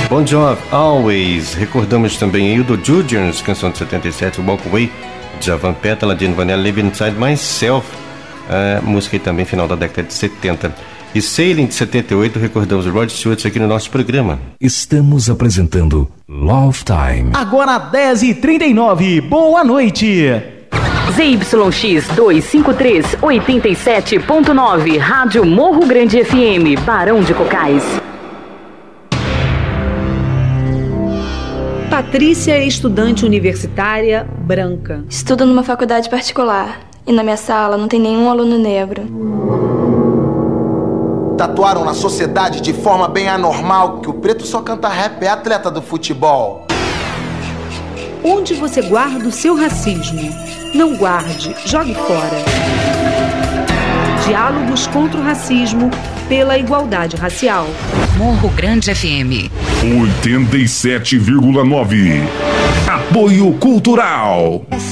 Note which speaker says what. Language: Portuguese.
Speaker 1: Bon Jovi, Always. Recordamos também aí o do Julians, canção de 77, Walk Away, Javan Pétala, Dino Vanilla, Live Inside Myself, música aí também final da década de 70. E Sailing de 78, recordamos o Rod Stewart aqui no nosso programa.
Speaker 2: Estamos apresentando Love Time.
Speaker 3: Agora 10h39, boa noite.
Speaker 4: ZYX 253, 87.9, Rádio Morro Grande FM, Barão de Cocais.
Speaker 5: Patrícia é estudante universitária branca.
Speaker 6: Estudo numa faculdade particular e na minha sala não tem nenhum aluno negro.
Speaker 7: Tatuaram na sociedade de forma bem anormal que o preto só canta rap, é atleta do futebol.
Speaker 5: Onde você guarda o seu racismo? Não guarde, jogue fora. Diálogos contra o racismo pela igualdade racial.
Speaker 8: Morro Grande FM
Speaker 2: 87,9. Apoio Cultural.